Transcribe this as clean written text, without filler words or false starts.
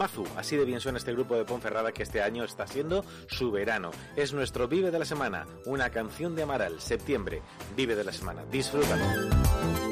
Mazu, así de bien suena este grupo de Ponferrada que este año está siendo su verano. Es nuestro Vive de la Semana, una canción de Amaral, septiembre, Vive de la Semana. Disfrútalo.